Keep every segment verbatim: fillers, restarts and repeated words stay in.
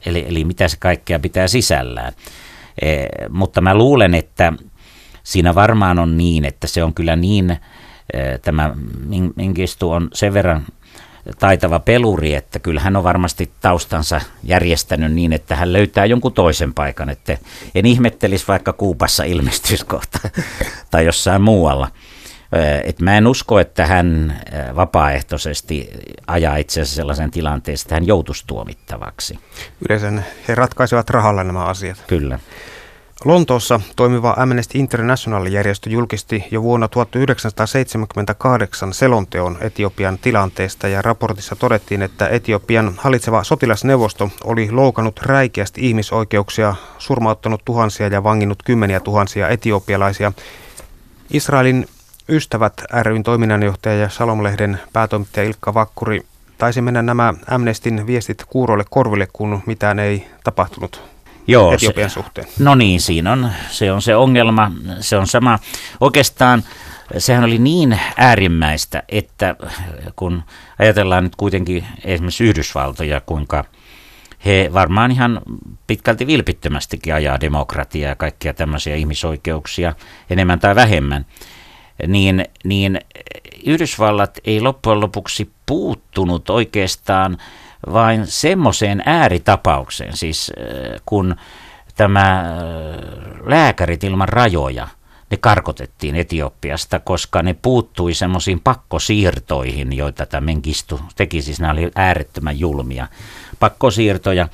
eli, eli mitä se kaikkea pitää sisällään. E, mutta mä luulen, että siinä varmaan on niin, että se on kyllä niin, e, tämä Mengistu on sen verran taitava peluri, että kyllä hän on varmasti taustansa järjestänyt niin, että hän löytää jonkun toisen paikan. Että en ihmettelisi vaikka Kuubassa ilmestyisi kohta tai jossain muualla. Et mä en usko, että hän vapaaehtoisesti ajaa itse asiassa sellaisen tilanteen, että hän joutuisi tuomittavaksi. Yleensä he ratkaisevat rahalla nämä asiat. Kyllä. Lontoossa toimiva Amnesty International-järjestö julkisti jo vuonna tuhatyhdeksänsataaseitsemänkymmentäkahdeksan selonteon Etiopian tilanteesta ja raportissa todettiin, että Etiopian hallitseva sotilasneuvosto oli loukannut räikeästi ihmisoikeuksia, surmauttanut tuhansia ja vanginnut kymmeniä tuhansia etiopialaisia. Israelin Ystävät ry:n toiminnanjohtaja ja Salom-lehden päätoimittaja Ilkka Vakkuri, taisi mennä nämä Amnestyn viestit kuuroille korville, kun mitään ei tapahtunut. Joo, Etiopian se, suhteen. No niin, siinä on se, on se ongelma. Se on sama. Oikeastaan sehän oli niin äärimmäistä, että kun ajatellaan nyt kuitenkin esimerkiksi Yhdysvaltoja, kuinka he varmaan ihan pitkälti vilpittömästikin ajaa demokratiaa ja kaikkia tämmöisiä ihmisoikeuksia enemmän tai vähemmän, niin, niin Yhdysvallat ei loppujen lopuksi puuttunut oikeastaan vain semmoiseen ääritapaukseen, siis kun tämä Lääkärit ilman rajoja, ne karkotettiin Etiopiasta, koska ne puuttui semmoisiin pakkosiirtoihin, joita tämä Mengistu teki, siis nämä oli äärettömän julmia pakkosiirtoja,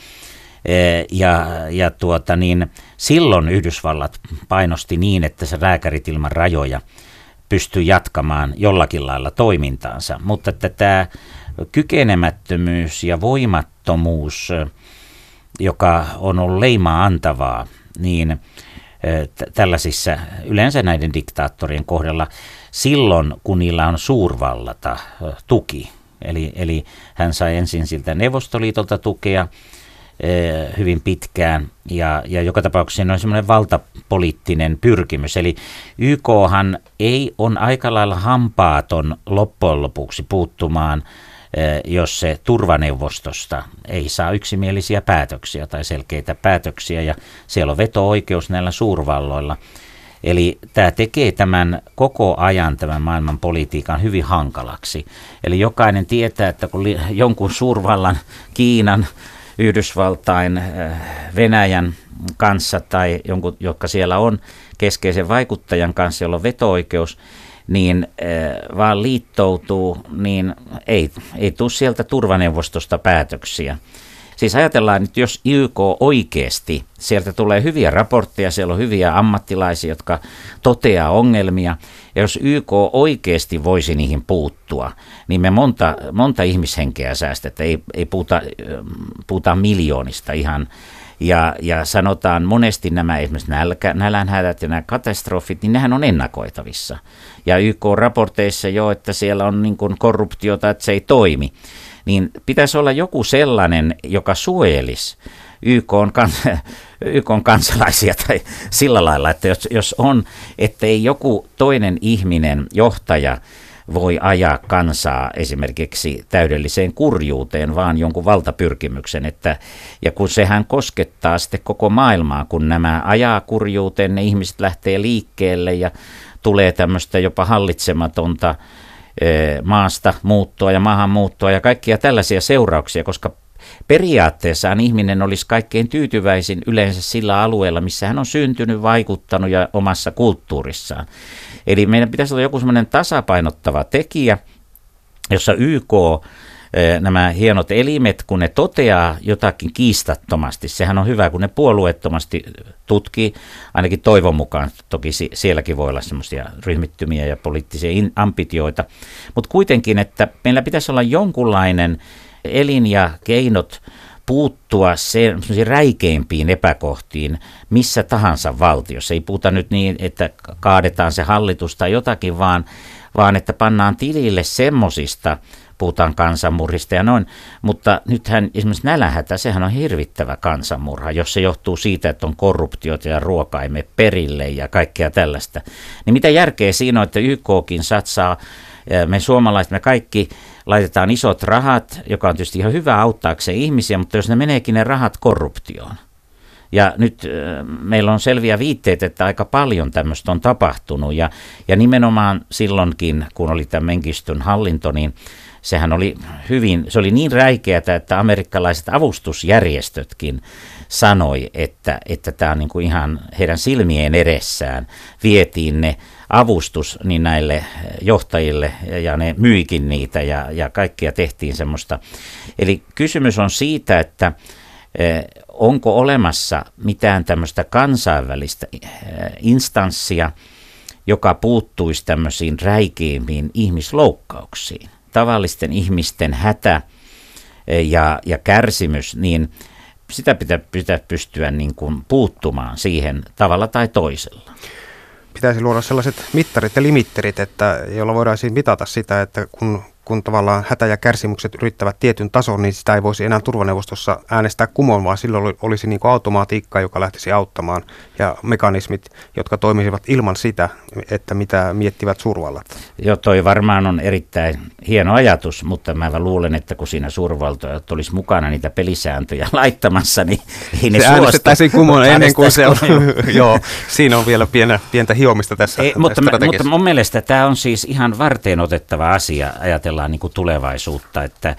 ja, ja tuota niin, silloin Yhdysvallat painosti niin, että se Lääkärit ilman rajoja pystyi jatkamaan jollakin lailla toimintaansa, mutta että tämä kykenemättömyys ja voimattomuus, joka on ollut leimaa antavaa, niin t- tällaisissa yleensä näiden diktaattorien kohdalla silloin, kun niillä on suurvallata tuki. Eli, eli hän sai ensin siltä Neuvostoliitolta tukea eh, hyvin pitkään ja, ja joka tapauksessa on semmoinen valtapoliittinen pyrkimys. Eli Y K:han ei on aika lailla hampaaton loppujen lopuksi puuttumaan, jos se turvaneuvostosta ei saa yksimielisiä päätöksiä tai selkeitä päätöksiä, ja siellä on veto-oikeus näillä suurvalloilla. Eli tämä tekee tämän koko ajan tämän maailman politiikan hyvin hankalaksi. Eli jokainen tietää, että kun jonkun suurvallan, Kiinan, Yhdysvaltain, Venäjän kanssa tai jonkun, jotka siellä on keskeisen vaikuttajan kanssa, jolla on veto-oikeus, niin äh, vaan liittoutuu, niin ei, ei tule sieltä turvaneuvostosta päätöksiä. Siis ajatellaan, että jos Y K oikeasti, sieltä tulee hyviä raportteja, siellä on hyviä ammattilaisia, jotka toteaa ongelmia, ja jos Y K oikeasti voisi niihin puuttua, niin me monta, monta ihmishenkeä säästetään, ei, ei puhuta, puhuta miljoonista ihan. Ja, ja sanotaan monesti nämä esimerkiksi nälkä, nälänhätät ja nämä katastrofit, niin nehän on ennakoitavissa. Ja Y K-raporteissa jo, että siellä on niin kuin korruptiota, että se ei toimi. Niin pitäisi olla joku sellainen, joka suojelisi Y K:n, kans, Y K:n kansalaisia tai sillä lailla, että jos, jos on, ettei joku toinen ihminen, johtaja, voi ajaa kansaa esimerkiksi täydelliseen kurjuuteen, vaan jonkun valtapyrkimyksen. Että, ja kun sehän koskettaa sitten koko maailmaa, kun nämä ajaa kurjuuteen, ne ihmiset lähtee liikkeelle ja tulee tämmöistä jopa hallitsematonta e, maasta muuttoa ja maahanmuuttoa ja kaikkia tällaisia seurauksia, koska periaatteessaan ihminen olisi kaikkein tyytyväisin yleensä sillä alueella, missä hän on syntynyt, vaikuttanut ja omassa kulttuurissaan. Eli meidän pitäisi olla joku semmoinen tasapainottava tekijä, jossa Y K, nämä hienot elimet, kun ne toteaa jotakin kiistattomasti, sehän on hyvä, kun ne puolueettomasti tutkii, ainakin toivon mukaan, toki sielläkin voi olla semmoisia ryhmittymiä ja poliittisia ambitioita, mutta kuitenkin, että meillä pitäisi olla jonkunlainen elin ja keinot puuttua semmoisiin räikeimpiin epäkohtiin missä tahansa valtiossa. Ei puhuta nyt niin, että kaadetaan se hallitus tai jotakin, vaan, vaan että pannaan tilille semmosista, puhutaan kansanmurhista ja noin, mutta nythän esimerkiksi nälänhätä, sehän on hirvittävä kansanmurha, jos se johtuu siitä, että on korruptiota ja ruoka ei mene perille ja kaikkea tällaista. Niin mitä järkeä siinä on, että Y K:kin satsaa, me suomalaiset, me kaikki laitetaan isot rahat, joka on tietysti ihan hyvä auttaakseen ihmisiä, mutta jos ne meneekin ne rahat korruptioon. Ja nyt äh, meillä on selviä viitteitä, että aika paljon tämmöistä on tapahtunut ja, ja nimenomaan silloinkin, kun oli tämä Mengistön hallinto, niin sehän oli hyvin, se oli niin räikeätä, että amerikkalaiset avustusjärjestötkin sanoi, että, että tämä on niin kuin ihan heidän silmien edessään vietiin ne avustus niin näille johtajille ja ne myikin niitä ja, ja kaikkia tehtiin semmoista. Eli kysymys on siitä, että onko olemassa mitään tämmöistä kansainvälistä instanssia, joka puuttuisi tämmöisiin räikeimpiin ihmisloukkauksiin. Tavallisten ihmisten hätä ja, ja kärsimys, niin sitä pitää, pitää pystyä niin kuin puuttumaan siihen tavalla tai toisella. Pitäisi luoda sellaiset mittarit ja limitterit, että, joilla voidaan mitata sitä, että kun, kun tavallaan hätä ja kärsimykset yrittävät tietyn tason, niin sitä ei voisi enää turvaneuvostossa äänestää kumoon, vaan silloin olisi niin kuin automaatiikka, joka lähtisi auttamaan ja mekanismit, jotka toimisivat ilman sitä, että mitä miettivät suurvallat. Joo, toi varmaan on erittäin hieno ajatus, mutta mä luulen, että kun siinä suurvaltoja olisi mukana niitä pelisääntöjä laittamassa, niin ei ne se suosta. äänestettäisiin kumoon ennen kuin se on. Joo, siinä on vielä pienä, pientä hiomista tässä ei, mutta, mutta mun mielestä tämä on siis ihan varteen otettava asia, ajatellaan niin kuin tulevaisuutta, että,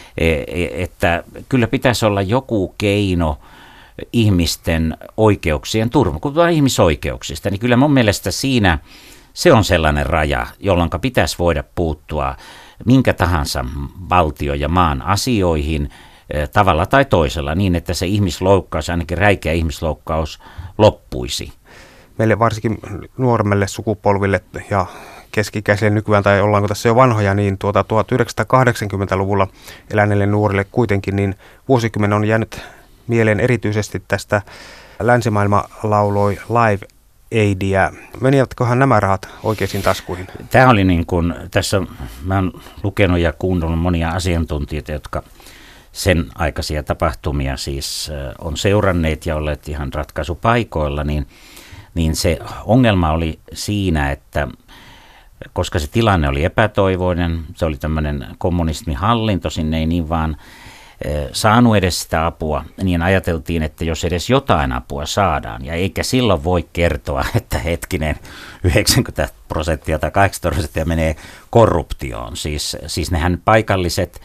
että kyllä pitäisi olla joku keino ihmisten oikeuksien turva. Kun puhutaan ihmisoikeuksista, niin kyllä mun mielestä siinä se on sellainen raja, jolloin pitäisi voida puuttua minkä tahansa valtio- ja maan asioihin tavalla tai toisella niin, että se ihmisloukkaus, ainakin räikeä ihmisloukkaus, loppuisi. Meille varsinkin nuoremmille sukupolville ja keski-ikäisille nykyään, tai ollaanko tässä jo vanhoja, niin tuota tuhatyhdeksänsataakahdeksankymmentäluvulla eläneille nuorille kuitenkin, niin vuosikymmen on jäänyt mieleen erityisesti tästä länsimaailma lauloi Live Aidia. Menivätköhän nämä rahat oikeisiin taskuihin? Tämä oli niin kuin, tässä mä oon lukenut ja kuunnellut monia asiantuntijoita, jotka sen aikaisia tapahtumia siis on seuranneet ja olleet ihan ratkaisupaikoilla, niin, niin se ongelma oli siinä, että koska se tilanne oli epätoivoinen, se oli tämmöinen kommunismihallinto, sinne ei niin vaan saanut edes sitä apua, niin ajateltiin, että jos edes jotain apua saadaan, ja eikä silloin voi kertoa, että hetkinen yhdeksänkymmentä prosenttia tai kahdeksankymmentä prosenttia menee korruptioon. Siis, siis nehän paikalliset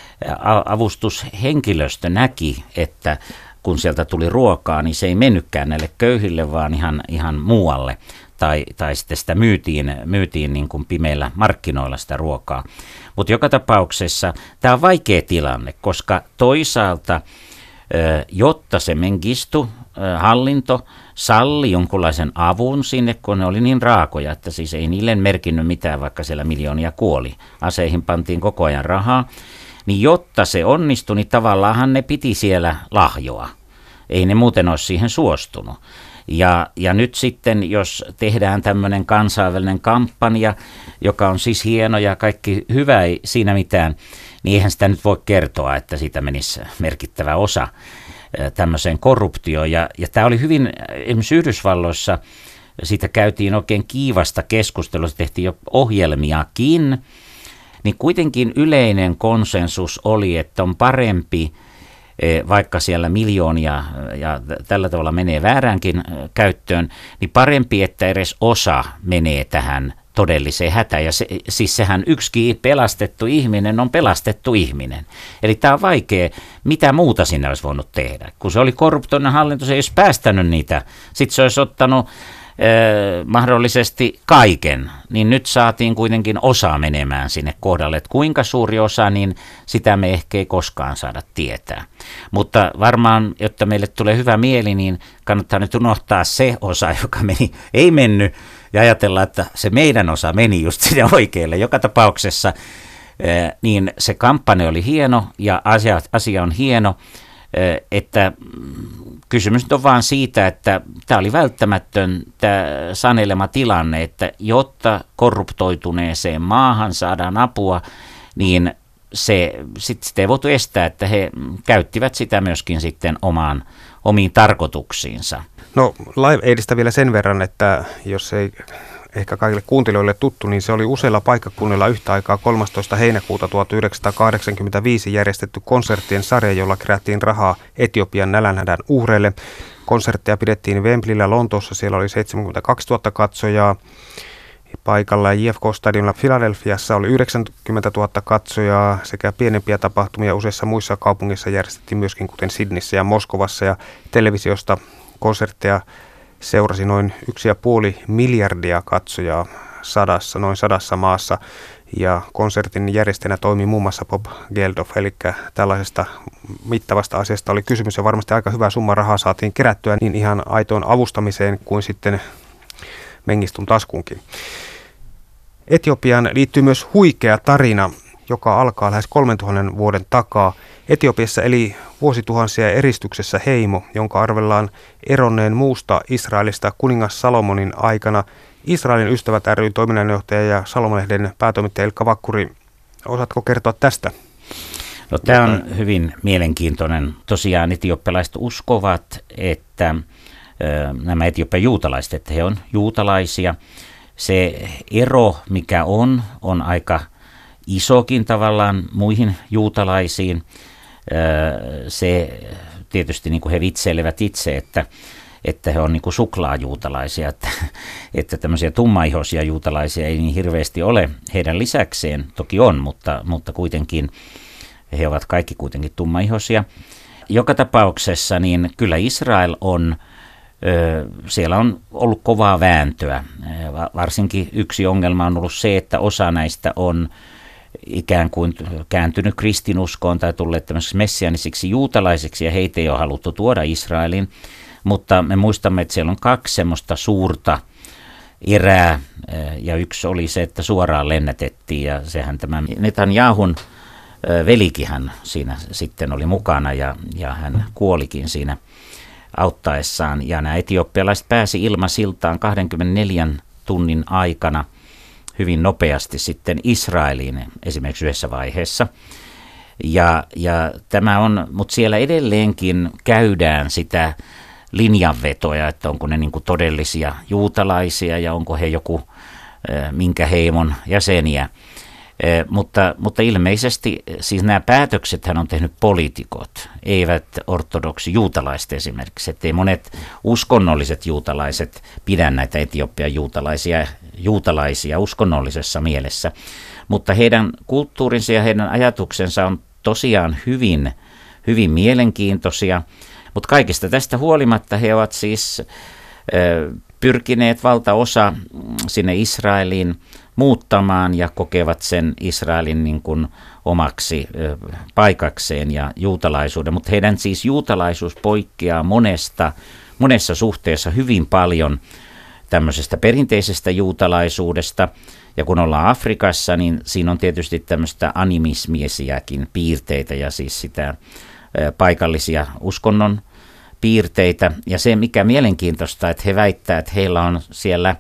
avustushenkilöstö näki, että kun sieltä tuli ruokaa, niin se ei mennytkään näille köyhille, vaan ihan, ihan muualle. Tai, tai sitten sitä myytiin, myytiin niin kuin pimeillä markkinoilla sitä ruokaa. Mutta joka tapauksessa tämä on vaikea tilanne, koska toisaalta, jotta se Mengistu-hallinto salli jonkunlaisen avun sinne, kun ne oli niin raakoja, että siis ei niille merkinnyt mitään, vaikka siellä miljoonia kuoli. Aseihin pantiin koko ajan rahaa. Niin jotta se onnistui, niin tavallaanhan ne piti siellä lahjoa. Ei ne muuten olisi siihen suostunut. Ja, ja nyt sitten, jos tehdään tämmöinen kansainvälinen kampanja, joka on siis hieno ja kaikki hyvä, ei siinä mitään, niin eihän sitä nyt voi kertoa, että siitä menisi merkittävä osa tämmöiseen korruptioon. Ja, ja tämä oli hyvin, esimerkiksi Yhdysvalloissa, siitä käytiin oikein kiivasta keskustelua, se tehtiin jo ohjelmiakin, niin kuitenkin yleinen konsensus oli, että on parempi, vaikka siellä miljoonia ja tällä tavalla menee vääräänkin käyttöön, niin parempi, että edes osa menee tähän todelliseen hätään. Ja se, siis sehän yksikin pelastettu ihminen on pelastettu ihminen. Eli tämä on vaikea, mitä muuta sinne olisi voinut tehdä. Kun se oli korruptoinen hallinto, se ei olisi päästänyt niitä. Sitten se olisi ottanut eh, mahdollisesti kaiken, niin nyt saatiin kuitenkin osa menemään sinne kohdalle. Että kuinka suuri osa, niin sitä me ehkä ei koskaan saada tietää. Mutta varmaan, jotta meille tulee hyvä mieli, niin kannattaa nyt unohtaa se osa, joka meni, ei mennyt, ja ajatella, että se meidän osa meni just sinne oikealle. Joka tapauksessa niin se kampanja oli hieno ja asia, asia on hieno, että kysymys on vaan siitä, että tämä oli välttämätön tämä sanelema tilanne, että jotta korruptoituneeseen maahan saadaan apua, niin se sit sitä ei voitu estää, että he käyttivät sitä myöskin sitten omaan, omiin tarkoituksiinsa. No Live Aidista vielä sen verran, että jos ei ehkä kaikille kuuntelijoille tuttu, niin se oli useilla paikkakunnilla yhtä aikaa kolmastoista heinäkuuta tuhatyhdeksänsataakahdeksankymmentäviisi järjestetty konserttien sarja, jolla kerättiin rahaa Etiopian nälänhädän uhreille. Konsertteja pidettiin Wembleyllä Lontoossa, siellä oli seitsemänkymmentäkaksituhatta katsojaa. Paikalla J F K-stadionilla Philadelphiassa oli yhdeksänkymmentätuhatta katsojaa sekä pienempiä tapahtumia useissa muissa kaupungeissa järjestettiin myöskin, kuten Sydneyssä ja Moskovassa, ja televisiosta konsertteja seurasi noin yksi ja puoli miljardia katsojaa sadassa, noin sadassa maassa, ja konsertin järjestäjänä toimi muun muassa Bob Geldof, eli tällaisesta mittavasta asiasta oli kysymys, ja varmasti aika hyvä summa rahaa saatiin kerättyä niin ihan aitoon avustamiseen kuin sitten Mengistun taskunkin. Etiopiaan liittyy myös huikea tarina, joka alkaa lähes kolmentuhannen vuoden takaa. Etiopiassa eli vuosituhansia eristyksessä heimo, jonka arvellaan eronneen muusta Israelista kuningas Salomonin aikana. Israelin ystävät ry toiminnanjohtaja ja Salomonlehden päätoimittaja Ilkka Vakkuri, osaatko kertoa tästä? No, tämä on hyvin mielenkiintoinen. Tosiaan etiopialaiset uskovat, että nämä Etiopian juutalaiset, että he on juutalaisia. Se ero, mikä on, on aika isokin tavallaan muihin juutalaisiin. Se tietysti niin kuin he vitseilevät itse, että, että he on niin kuin suklaajuutalaisia, että, että tämmöisiä tummaihoisia juutalaisia ei niin hirveästi ole heidän lisäkseen. Toki on, mutta, mutta kuitenkin he ovat kaikki kuitenkin tummaihoisia. Joka tapauksessa niin kyllä Israel on, siellä on ollut kovaa vääntöä. Varsinkin yksi ongelma on ollut se, että osa näistä on ikään kuin kääntynyt kristinuskoon tai tulleet tämmöisiksi messianisiksi juutalaisiksi, ja heitä ei ole haluttu tuoda Israeliin. Mutta me muistamme, että siellä on kaksi semmoista suurta erää, ja yksi oli se, että suoraan lennätettiin, ja sehän tämä Netanyahun velikihän siinä sitten oli mukana, ja, ja hän kuolikin siinä auttaessaan, ja nämä etiopialaiset pääsi ilmasiltaan kaksikymmentäneljän tunnin aikana hyvin nopeasti sitten Israeliin esimerkiksi yhdessä vaiheessa. Ja, ja tämä on, mutta siellä edelleenkin käydään sitä linjanvetoja, että onko ne niin kuin todellisia juutalaisia ja onko he joku minkä heimon jäseniä. Mutta, mutta ilmeisesti siis nämä päätöksethän on tehnyt poliitikot, eivät ortodoksi juutalaiset esimerkiksi. Että ei monet uskonnolliset juutalaiset pidä näitä Etiopian juutalaisia, juutalaisia uskonnollisessa mielessä. Mutta heidän kulttuurinsa ja heidän ajatuksensa on tosiaan hyvin, hyvin mielenkiintoisia. Mutta kaikista tästä huolimatta he ovat siis pyrkineet valtaosa sinne Israeliin muuttamaan ja kokevat sen Israelin niin kuin omaksi ö, paikakseen ja juutalaisuuden, mutta heidän siis juutalaisuus poikkeaa monesta, monessa suhteessa hyvin paljon tämmöisestä perinteisestä juutalaisuudesta, ja kun ollaan Afrikassa, niin siinä on tietysti tämmöistä animismiesiäkin piirteitä ja siis sitä ö, paikallisia uskonnon piirteitä, ja se mikä mielenkiintoista, että he väittää, että heillä on siellä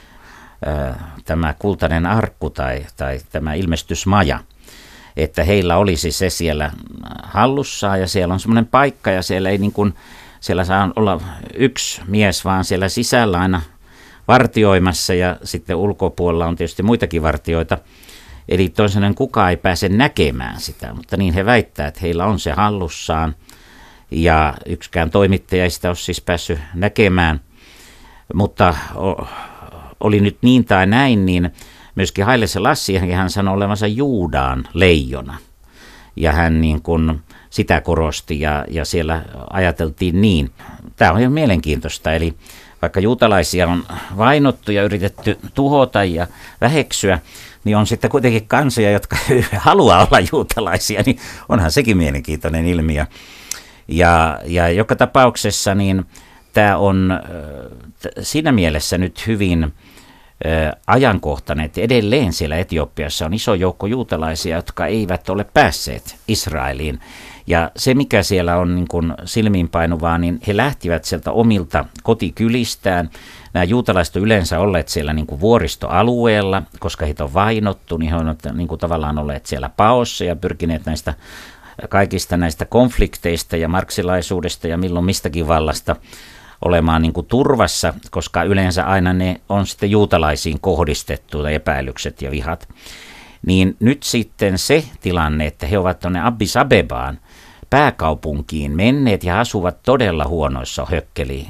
tämä kultainen arkku tai, tai tämä ilmestysmaja, että heillä olisi se siellä hallussaan, ja siellä on semmoinen paikka, ja siellä ei niin kuin, siellä saa olla yksi mies, vaan siellä sisällä aina vartioimassa, ja sitten ulkopuolella on tietysti muitakin vartioita, eli toisenaan kukaan ei pääse näkemään sitä, mutta niin he väittää, että heillä on se hallussaan, ja yksikään toimittaja ei sitä ole siis päässyt näkemään, mutta oli nyt niin tai näin, niin myöskin Haile Selassie, hän sanoi olevansa Juudaan leijona. Ja hän niin kuin sitä korosti, ja, ja siellä ajateltiin niin. Tämä on ihan mielenkiintoista, eli vaikka juutalaisia on vainottu ja yritetty tuhota ja väheksyä, niin on sitten kuitenkin kansoja, jotka haluaa olla juutalaisia, niin onhan sekin mielenkiintoinen ilmiö. Ja, ja joka tapauksessa niin tämä on siinä mielessä nyt hyvin ajankohtainen, että edelleen siellä Etiopiassa on iso joukko juutalaisia, jotka eivät ole päässeet Israeliin. Ja se, mikä siellä on niin kuin silmiinpainuvaa, niin he lähtivät sieltä omilta kotikylistään. Nämä juutalaiset on yleensä olleet siellä niin kuin vuoristoalueella, koska heitä on vainottu, niin he ovat niin kuin tavallaan olleet siellä paossa ja pyrkineet näistä kaikista näistä konflikteista ja marksilaisuudesta ja milloin mistäkin vallasta olemaan niin kuin turvassa, koska yleensä aina ne on sitten juutalaisiin kohdistettu epäilykset ja vihat. Niin nyt sitten se tilanne, että he ovat tuonne Addis Abebaan pääkaupunkiin menneet ja asuvat todella huonoissa hökkeli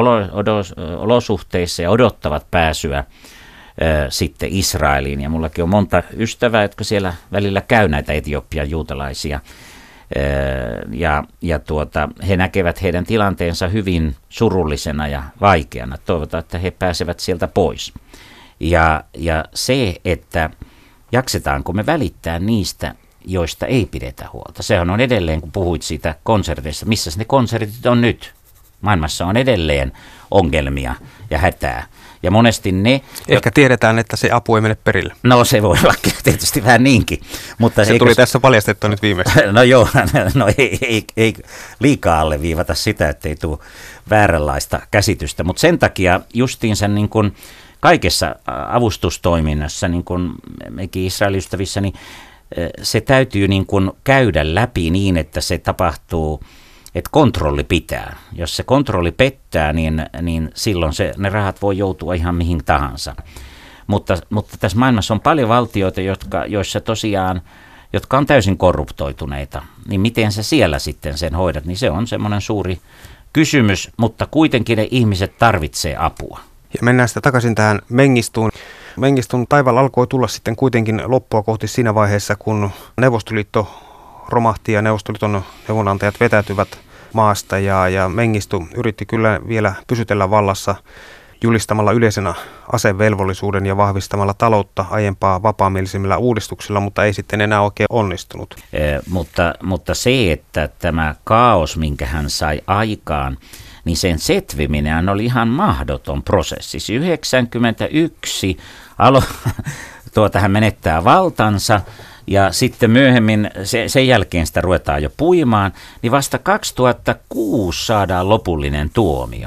olosuhteissa ja odottavat pääsyä ä, sitten Israeliin. Ja mullakin on monta ystävää, jotka siellä välillä käy näitä Etiopian juutalaisia. Ä, ja ja tuota, he näkevät heidän tilanteensa hyvin surullisena ja vaikeana. Toivotaan, että he pääsevät sieltä pois. Ja, ja se, että jaksetaanko me välittää niistä, joista ei pidetä huolta. Sehän on edelleen, kun puhuit siitä konserteista, missä ne konsertit on nyt. Maailmassa on edelleen ongelmia ja hätää. Ja monesti ne... Ehkä tiedetään, että se apu ei mene perille. No se voi olla tietysti vähän niinkin. Mutta se eikö... tuli tässä paljastettua nyt viimeksi. No joo, no ei, ei, ei liikaa alleviivata sitä, ettei tule vääränlaista käsitystä. Mutta sen takia justiinsa niin kuin kaikessa avustustoiminnassa, niin kuin mekin Israel-ystävissä, niin se täytyy niin kuin käydä läpi niin, että se tapahtuu, että kontrolli pitää. Jos se kontrolli pettää, niin, niin silloin se, ne rahat voi joutua ihan mihin tahansa. Mutta, mutta tässä maailmassa on paljon valtioita, jotka, joissa tosiaan, jotka on täysin korruptoituneita. Niin miten sä siellä sitten sen hoidat, niin se on semmoinen suuri kysymys, mutta kuitenkin ne ihmiset tarvitsee apua. Ja mennään sitten takaisin tähän Mengistuun. Mengistun taivaalla alkoi tulla sitten kuitenkin loppua kohti siinä vaiheessa, kun Neuvostoliitto romahti ja Neuvostoliiton neuvonantajat vetäytyvät maasta. Ja, ja Mengistu yritti kyllä vielä pysytellä vallassa julistamalla yleisenä asevelvollisuuden ja vahvistamalla taloutta aiempaa vapaamielisemmillä uudistuksilla, mutta ei sitten enää oikein onnistunut. Eh, mutta, mutta se, että tämä kaos, minkä hän sai aikaan, niin sen setviminen oli ihan mahdoton prosessi. yhdeksänkymmentäyksi alo, tuota, hän menettää valtansa ja sitten myöhemmin se, sen jälkeen sitä ruvetaan jo puimaan, niin vasta kaksituhattakuusi saadaan lopullinen tuomio.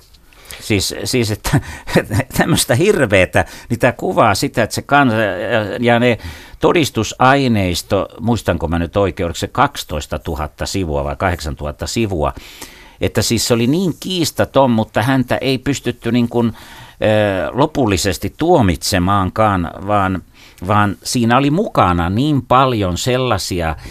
Siis, siis että tämmöistä hirveätä, niin tämä kuvaa sitä, että se kansa ja ne todistusaineisto, muistanko mä nyt oikein, oliko se kaksitoistatuhatta sivua vai kahdeksantuhatta sivua, että siis se oli niin kiistaton, mutta häntä ei pystytty niin kuin, ö, lopullisesti tuomitsemaankaan, vaan, vaan siinä oli mukana niin paljon sellaisia, ö,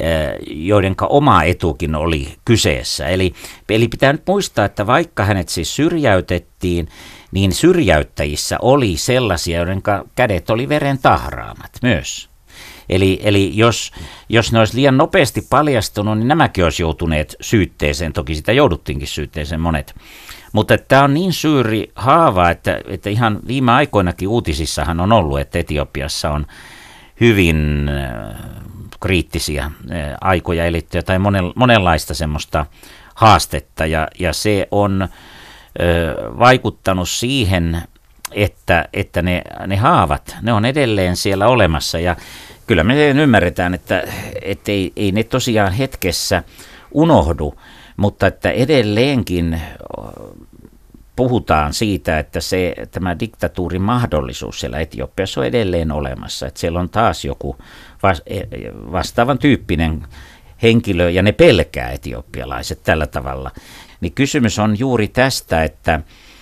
joidenka oma etukin oli kyseessä. Eli, eli pitää nyt muistaa, että vaikka hänet siis syrjäytettiin, niin syrjäyttäjissä oli sellaisia, joidenka kädet oli veren tahraamat myös. Eli, eli jos, jos ne olisi liian nopeasti paljastunut, niin nämäkin olisi joutuneet syytteeseen. Toki sitä jouduttiinkin syytteeseen monet. Mutta tämä on niin suuri haava, että, että ihan viime aikoinakin uutisissahan on ollut, että Etiopiassa on hyvin kriittisiä aikoja elittyä tai monenlaista semmoista haastetta. Ja, ja se on ö, vaikuttanut siihen, että, että ne, ne haavat, ne on edelleen siellä olemassa ja kyllä me ymmärretään, että, että ei, ei ne tosiaan hetkessä unohdu, mutta että edelleenkin puhutaan siitä, että se, tämä diktatuurin mahdollisuus siellä Etiopiassa on edelleen olemassa. Että siellä on taas joku vastaavan tyyppinen henkilö ja ne pelkää etiopialaiset tällä tavalla. Niin kysymys on juuri tästä, että,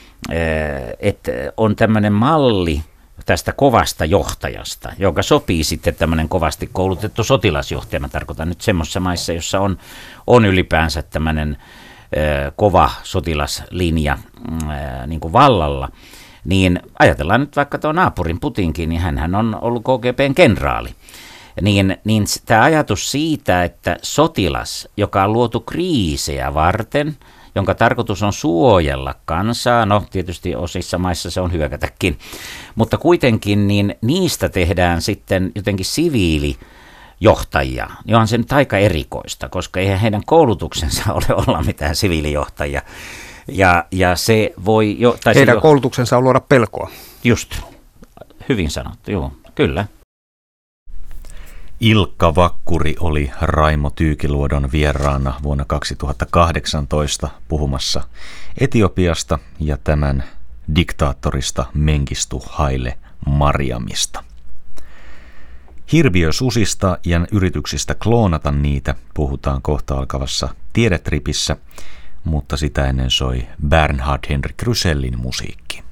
että on tämmöinen malli tästä kovasta johtajasta, joka sopii sitten tämmöinen kovasti koulutettu sotilasjohtaja. Mä tarkoitan nyt semmoisessa maissa, jossa on, on ylipäänsä tämmöinen ö, kova sotilaslinja ö, niin kuin vallalla. Niin ajatellaan nyt vaikka tuo naapurin Putinkin, niin hänhän on ollut K G B:n kenraali. Niin, niin tämä ajatus siitä, että sotilas, joka on luotu kriisejä varten, jonka tarkoitus on suojella kansaa, no tietysti osissa maissa se on hyökätäkin, mutta kuitenkin niin niistä tehdään sitten jotenkin siviilijohtajia, niin on se nyt aika erikoista, koska eihän heidän koulutuksensa ole olla mitään siviilijohtajia. Ja, ja se voi jo, tai heidän se koulutuksensa on luoda pelkoa. Just, hyvin sanottu, joo, kyllä. Ilkka Vakkuri oli Raimo Tyykiluodon vieraana vuonna kaksituhattakahdeksantoista puhumassa Etiopiasta ja tämän diktaattorista Mengistu Haile Mariamista. Hirviösusista ja yrityksistä kloonata niitä puhutaan kohta alkavassa Tiedetripissä, mutta sitä ennen soi Bernhard Henrik Rysellin musiikki.